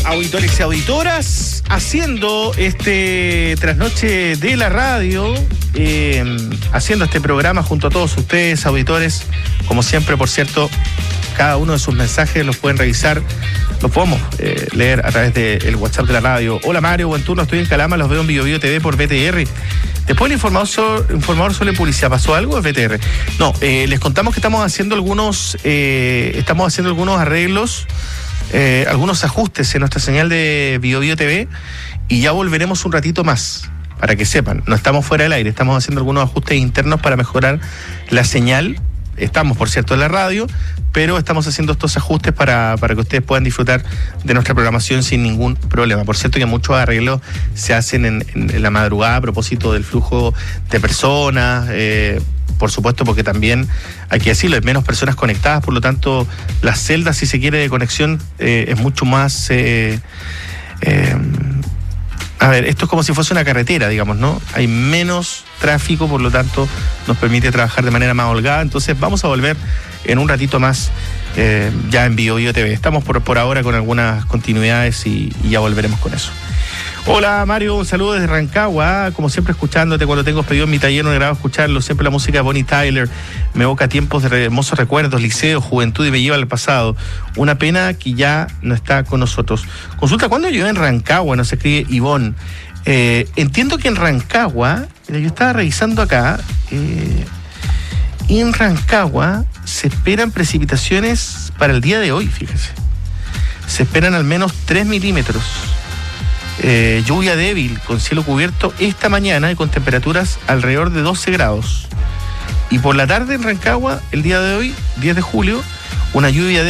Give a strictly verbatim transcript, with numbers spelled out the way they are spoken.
auditores y auditoras, haciendo este trasnoche de la radio, eh, haciendo este programa junto a todos ustedes, auditores. Como siempre, por cierto, cada uno de sus mensajes los pueden revisar, los podemos eh, leer a través del WhatsApp de la radio. Hola Mario, buen turno, estoy en Calama, los veo en Bio Bio T V por B T R. Después el informador, so, informador sobre publicidad, ¿pasó algo? ¿Es B T R? No, eh, les contamos que estamos haciendo algunos, eh, estamos haciendo algunos arreglos, eh, algunos ajustes en nuestra señal de Bio Bio T V y ya volveremos un ratito más, para que sepan. No estamos fuera del aire, estamos haciendo algunos ajustes internos para mejorar la señal. Estamos, por cierto, en la radio, pero estamos haciendo estos ajustes para, para que ustedes puedan disfrutar de nuestra programación sin ningún problema. Por cierto, que muchos arreglos se hacen en, en, en la madrugada a propósito del flujo de personas, eh, por supuesto, porque también, hay que decirlo, hay menos personas conectadas, por lo tanto, las celdas, si se quiere, de conexión eh, es mucho más... Eh, eh, A ver, esto es como si fuese una carretera, digamos, ¿no? Hay menos tráfico, por lo tanto, nos permite trabajar de manera más holgada. Entonces, vamos a volver en un ratito más eh, ya en Bio Bio T V. Estamos por, por ahora con algunas continuidades y, y ya volveremos con eso. Hola Mario, un saludo desde Rancagua, como siempre escuchándote cuando tengo pedido en mi taller, no he grabado escucharlo, siempre la música de Bonnie Tyler me evoca tiempos de hermosos recuerdos, liceo, juventud y me lleva al pasado. Una pena que ya no está con nosotros. Consulta, ¿cuándo llueve en Rancagua? Nos escribe Ivonne. Eh, entiendo que en Rancagua, yo estaba revisando acá, eh, en Rancagua se esperan precipitaciones para el día de hoy, fíjese. Se esperan al menos tres milímetros. Eh, lluvia débil con cielo cubierto esta mañana y con temperaturas alrededor de doce grados. Y por la tarde en Rancagua, el día de hoy, diez de julio, una lluvia débil